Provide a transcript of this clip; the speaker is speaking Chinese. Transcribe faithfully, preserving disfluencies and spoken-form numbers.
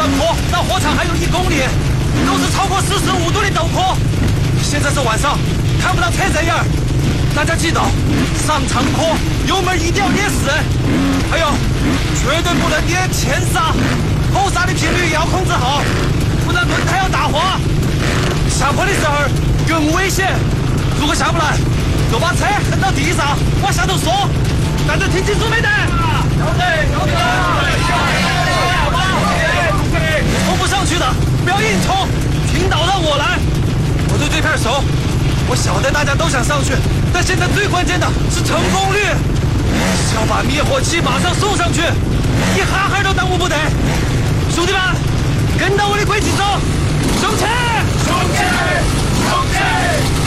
段坡到火场还有一公里，都是超过四十五度的陡坡。现在是晚上，看不到车人影儿。大家记得，上长坡油门一定要捏死，还有绝对不能捏前刹，后刹的频率也要控制好，不然轮胎要打滑。下坡的时候更危险，如果下不来，就把车横到地上，往下头缩。大家听清楚没得？有的，有的。冲不上去的，不要硬冲，听导让我来。我对这片熟，我晓得大家都想上去，但现在最关键的是成功率，只要把灭火器马上送上去，一哈哈都耽误不得。兄弟们，跟到我的轨迹走，上车！上车！上车！